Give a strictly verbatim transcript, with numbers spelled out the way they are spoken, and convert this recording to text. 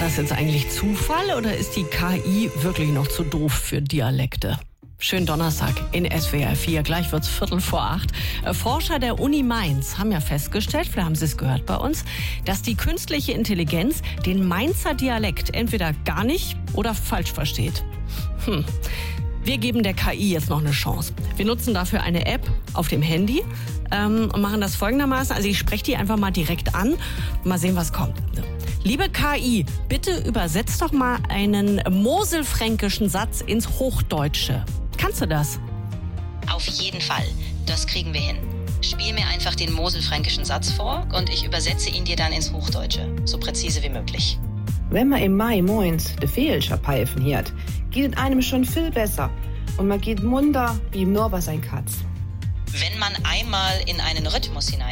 das jetzt eigentlich Zufall oder ist die K I wirklich noch zu doof für Dialekte? Schönen Donnerstag in S W R vier. Gleich wird's Viertel vor acht. Forscher der Uni Mainz haben ja festgestellt, vielleicht haben Sie es gehört bei uns, dass die künstliche Intelligenz den Mainzer Dialekt entweder gar nicht oder falsch versteht. Hm. Wir geben der K I jetzt noch eine Chance. Wir nutzen dafür eine App auf dem Handy ähm, und machen das folgendermaßen. Also ich spreche die einfach mal direkt an und mal sehen, was kommt. Liebe K I, bitte übersetz doch mal einen moselfränkischen Satz ins Hochdeutsche. Kannst du das? Auf jeden Fall. Das kriegen wir hin. Spiel mir einfach den moselfränkischen Satz vor und ich übersetze ihn dir dann ins Hochdeutsche. So präzise wie möglich. Wenn man im Mai moins de Fehlschapeifen hört, geht es einem schon viel besser. Und man geht munter wie im Norbert sein Katz. Wenn man einmal in einen Rhythmus hinein